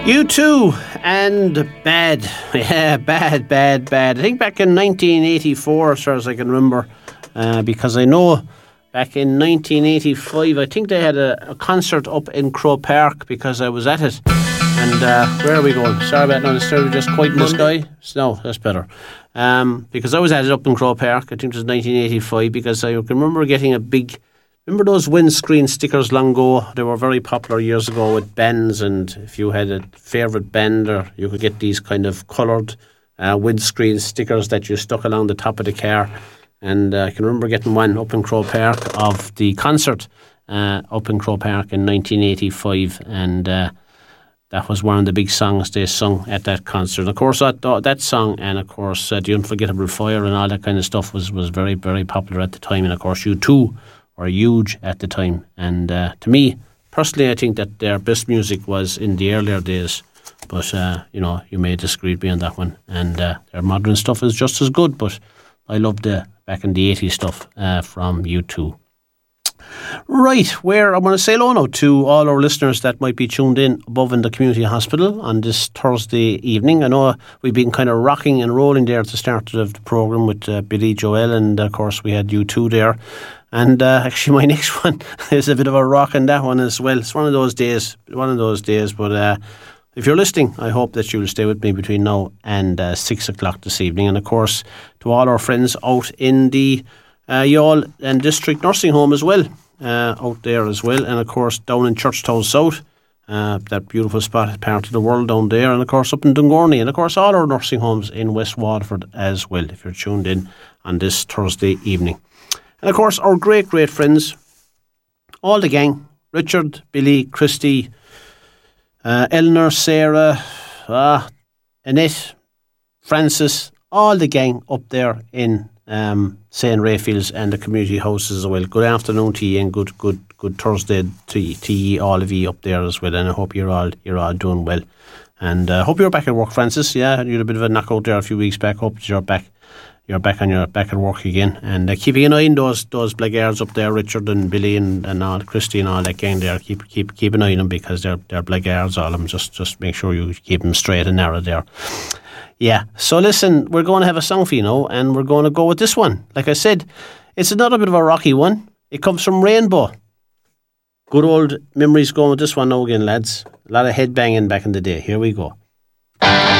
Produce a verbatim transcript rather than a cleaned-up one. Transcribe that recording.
U two and Bad. Yeah, Bad, Bad, Bad. I think back in nineteen eighty-four, as far as I can remember, uh, because I know back in nineteen eighty-five, I think they had a, a concert up in Croke Park because I was at it. And uh, where are we going? Sorry about now, instead of just quiet in the sky. No, that's better. Um, because I was at it up in Croke Park, I think it was nineteen eighty-five, because I can remember getting a big... Remember those windscreen stickers long ago? They were very popular years ago with bends, and if you had a favourite bend, or you could get these kind of coloured uh, windscreen stickers that you stuck along the top of the car. And uh, I can remember getting one up in Croke Park of the concert uh, up in Croke Park in nineteen eighty-five, and uh, that was one of the big songs they sung at that concert. And of course, that that song, and of course, uh, The Unforgettable Fire and all that kind of stuff was, was very, very popular at the time. And of course, U two were huge at the time. And uh, to me, personally, I think that their best music was in the earlier days. But, uh, you know, you may disagree with me on that one. And uh, their modern stuff is just as good, but I love the back in the eighties stuff uh, from U two. Right, where I want to say hello now to all our listeners that might be tuned in above in the community hospital on this Thursday evening. I know we've been kind of rocking and rolling there at the start of the programme with uh, Billy Joel, and of course we had U two there. And uh, actually my next one is a bit of a rock in that one as well. It's one of those days, one of those days, but uh, if you're listening, I hope that you'll stay with me between now and uh, six o'clock this evening. And of course, to all our friends out in the uh, Youghal and District Nursing Home as well, uh, out there as well. And of course, down in Churchtown South, uh, that beautiful spot, part of the world down there. And of course, up in Dungorney. And of course, all our nursing homes in West Waterford as well, if you're tuned in on this Thursday evening. And of course, our great, great friends, all the gang, Richard, Billy, Christy, uh, Eleanor, Sarah, uh, Annette, Francis, all the gang up there in um, Saint Raphael's and the community houses as well. Good afternoon to you, and good, good, good Thursday to, to you, all of you up there as well. And I hope you're all you're all doing well. And I uh, hope you're back at work, Francis. Yeah, you had a bit of a knockout there a few weeks back. Hope that you're back. You're back on your back at work again, and uh, keeping an eye on those those blackguards up there, Richard and Billy and, and all Christy and all that gang there. Keep keep keep an eye on them, because they're they're blackguards, all of them. Just just make sure you keep them straight and narrow there. Yeah. So listen, we're going to have a song for you now, and we're going to go with this one. Like I said, it's another bit of a rocky one. It comes from Rainbow. Good old memories going with this one now again, lads. A lot of headbanging back in the day. Here we go.